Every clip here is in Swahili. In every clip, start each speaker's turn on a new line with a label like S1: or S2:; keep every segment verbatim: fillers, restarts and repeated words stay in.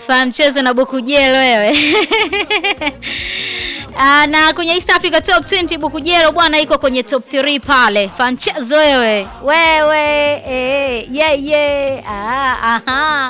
S1: Fa mchezo na Bukujelo wewe. Uh, na kwenye East Africa Top twenty Bukujelo bwana iko kwenye top three pale. Fa mchezo wewe. Wewe eh yeah yeah. Ah aha.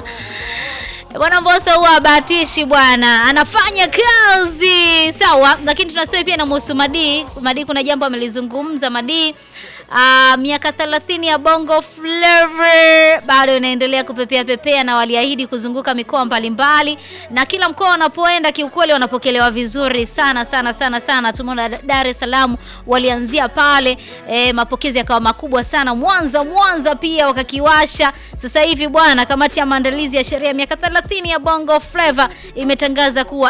S1: Bwana Mbosso huwa batishi bwana, anafanya kazi sawa, lakini tunasema pia na Musu Madi. Madi kuna jambo amelizungumza Madi. Uh, miaka thelathini ya Bongo Flava bado inaendelea kupepea pepea, na waliahidi kuzunguka mikoa mbalimbali, na kila mkoa wanapoenda kiukweli wanapokelewa vizuri sana sana sana sana. Tumeona Dar es Salaam walianzia pale, e, mapokezi yakawa makubwa sana. Mwanza Mwanza pia wakakiwasha. Sasa hivi bwana, kamati ya maandalizi ya sherehe ya miaka thelathini ya Bongo Flava imetangaza kuwa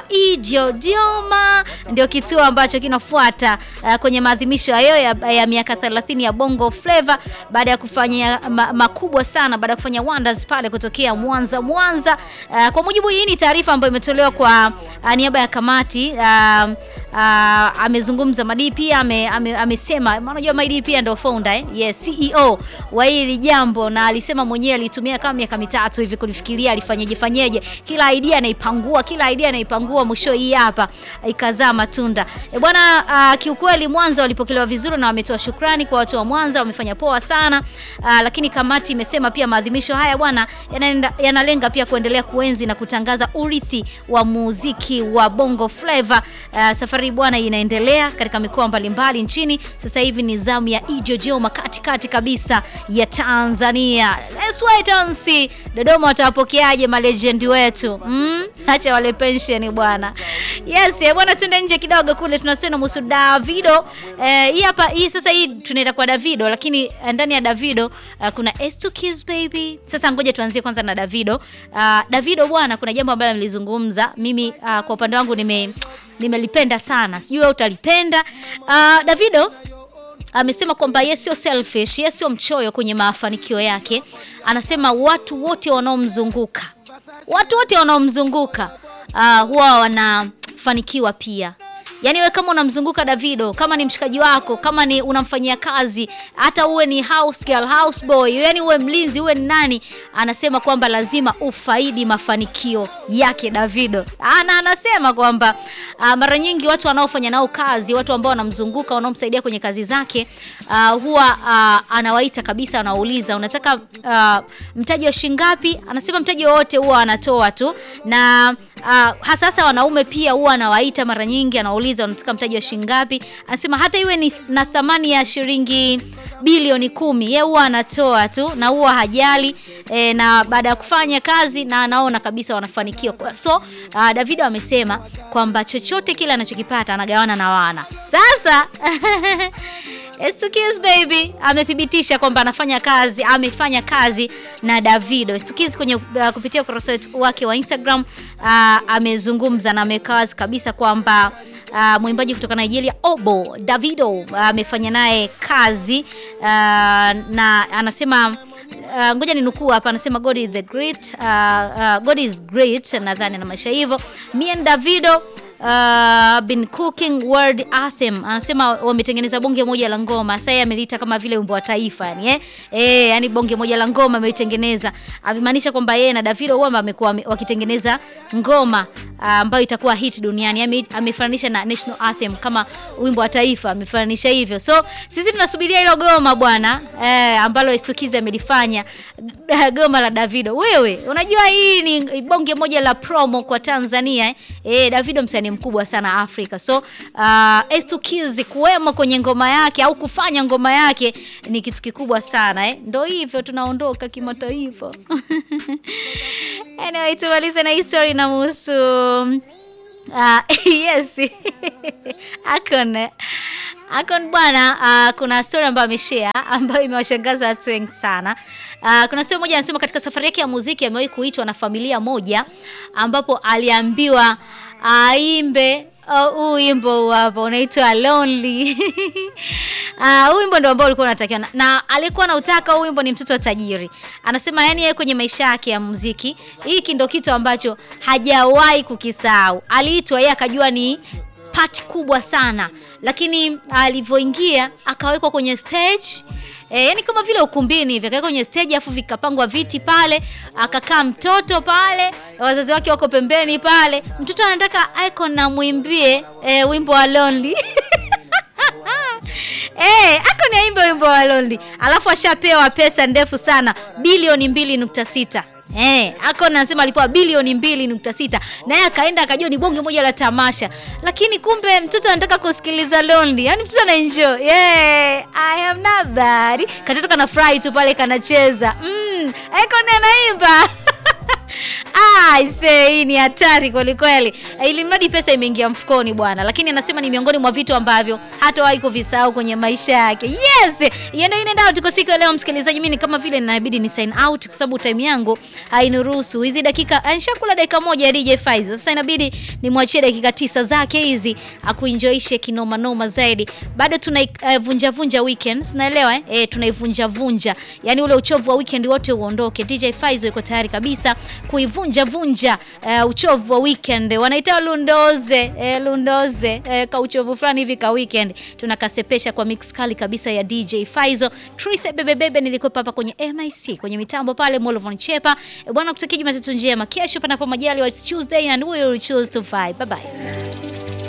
S1: Dodoma ndio kituo ambacho kinafuata uh, kwenye maadhimisho hayo ya, ya miaka thelathini ya Bongo Flava, baada ya kufanya ma, makubwa sana, baada ya kufanya wonders pale kutokea Mwanza Mwanza. Uh, kwa mujibu, hii ni taarifa ambayo imetolewa kwa uh, niaba ya kamati. Uh, uh, amezungumza Madi pia ame, ame, amesema, unajua Madi pia ndio founder eh? Yes, C E O wa hili jambo, na alisema mwenyewe alitumia kama miaka mitatu hivi kulifikiria alifanyaje fanyaje, kila idea anaipangua, kila idea anaipangua, mwisho hii hapa ikazaa matunda. E bwana, uh, kiukweli Mwanza walipokelewa vizuri na wametoa shukrani kwa watu wa Mwanza, wamefanya poa sana. Uh, lakini kamati imesema pia maadhimisho haya bwana yanalenga pia kuendelea kuenzi na kutangaza urithi wa muziki wa Bongo Flava. Uh, safari bwana inaendelea katika mikoa mbalimbali nchini. Sasa hivi ni zamu ya Dodoma, katikati kabisa ya Tanzania. Let's wait and see Dodoma watawapokeaje ma legend wetu. Mm? Acha wale pension bwana. Yes, bwana tuende nje kidogo kule, tunasema Musu Davido. Eh, hii hapa hii sasa hii tunaenda kwa Davido, lakini ndani ya Davido uh, kuna S two Kids baby. Sasa ngoja tuanzie kwanza na Davido. Uh, Davido bwana, kuna jambo ambalo nilizungumza mimi uh, kwa upande wangu nime nimelipenda sana. Sijui wewe utalipenda. Uh, Davido amesema kwamba yeye sio selfish, yeye sio mchoyo kwenye mafanikio yake. Anasema watu wote wanaomzunguka, watu wote wanaomzunguka uh, huwa wanafanikiwa pia. Yaani wewe kama unamzunguka Davido, kama ni mshikaji wako, kama ni unamfanyia kazi, hata uwe ni house girl, house boy, yani uwe mlinzi, uwe ni nani, anasema kwamba lazima ufaidi mafanikio yake Davido. Ana anasema kwamba uh, mara nyingi watu wanaofanya nao kazi, watu ambao wanamzunguka, wanaomsaidia kwenye kazi zake, uh, huwa uh, anawaita kabisa, anauliza unataka uh, mtaji wa shingapi? Anasema mtaji wote huwa anatoa tu, na uh, hasa wanaume pia huwa anawaita mara nyingi, anauliza unataka mtaji wa shingapi. Anasema hata iwe ni na thamani ya shilingi bilioni kumi, yeye huwa anatoa tu na huwa hajali e, na baada ya kufanya kazi na anaona kabisa wanafanikiwa. So uh, Davido amesema kwamba chochote kile anachokipata anagawana na wana. Sasa S two Kids baby amethibitisha kwamba anafanya kazi, amefanya kazi na Davido. S two Kids kwenye uh, kupitia ukurasa wake wa Instagram uh, amezungumza na amekazi kabisa kwamba Uh, mwimbaji kutoka Nigeria Obo Davido amefanya uh, naye kazi uh, na anasema uh, ngoja ninukuu hapa, anasema God is the great uh, uh, God is great, nadhani na maisha hivyo. Me and Davido Uh, been cooking world anthem. Anasema wametengeneza bonge moja la ngoma. Sasa amelita kama vile wimbo wa taifa yani eh eh yani bonge moja la ngoma ameitengeneza. Amemaanisha kwamba yeye na Davido wao wamekuwa wakitengeneza ngoma ambayo uh, itakuwa hit duniani. Amefananisha na national anthem kama wimbo wa taifa, amefananisha hivyo. So sisi tunasubiria hilo goma bwana eh ambalo S two Kids amelifanya, goma la Davido. Wewe unajua hii ni bonge moja la promo kwa Tanzania eh, eh Davido msanii mkubwa sana Afrika. So uh, S two Kids kuwemo kwenye ngoma yake au kufanya ngoma yake ni kitu kikubwa sana eh. Ndio hivyo tunaondoka kimataifa. Anyway, tumalize na history na Musu. Uh, yes. Akon. Akon bwana, uh, kuna story ambayo ameshare ambayo imewashangaza watu wengi sana. Uh, kuna story moja anasema katika safari yake ya muziki amewahi kuitwa na familia moja ambapo aliambiwa aimbe huu uh, wimbo hapo unaitwa Lonely. Ah, uh, wimbo ndio ambao ulikuwa unatakiwa na, na alikuwa anautaka huu wimbo, ni mtoto wa tajiri. Anasema yani yeye kwenye maisha yake ya muziki, hiki ndio kitu ambacho hajawahi kukisahau. Aliitwa yeye akajua ni part kubwa sana, lakini alivyoingia akawekwa kwenye stage E, yani kama vile ukumbini hivi, akawekwa kwenye stage afu vikapangwa viti pale, akakaa mtoto pale, wazazi wake wako pembeni pale. Mtoto anataka Icon na muimbie e, wimbo wa Lonely. Eh, Icon aimbe wimbo wa Lonely. Alafu ashapewa pesa ndefu sana, bilioni mbili nukta sita. Eh, Icon anasema alipewa bilioni mbili nukta sita. Naye akaenda akajua ni bonge moja la tamasha. Lakini kumbe mtoto anataka kusikiliza Lonely. Yaani mtoto ana enjoy. Yeah, I am not bad. Katoto kana fry tu pale kanacheza. Mm, Icon anaimba. Ah, ise hii ni hatari kweli kweli. Ili mradi pesa imeingia mfukoni bwana, lakini anasema ni miongoni mwa vitu ambavyo hatawahi kuvisahau kwenye maisha yake. Yes, yendo inaenda tuko siku leo msikilizaji, mimi kama vile ninabidi ni sign out kwa sababu time yangu hainiruhusu. Hizi dakika anshakula dakika moja ya D J Faizo. Sasa inabidi nimwachie dakika tisa zake hizi akuenjoyishe kinoma noma zaidi. Bado tunaivunja uh, vunja weekend. Unaelewa eh? Eh, tunaivunja vunja. Yaani ule uchovu wa weekend wote uondoke. D J Faizo yuko tayari kabisa kuivunja vunja uh, uchovu wa weekend. Wanaita lundoze, eh, lundoze, eh, ka uchovu fulani hivi ka weekend. Tunakasepesha kwa mix kali kabisa ya D J Faizo. Trise bebe bebe nilikuwa hapa kwenye M I C, kwenye mitambo pale Molovon Chepa. E, bwana kutakia Jumatatu njema. Kesho panapo majali wa Tuesday and we will choose to vibe. Bye bye.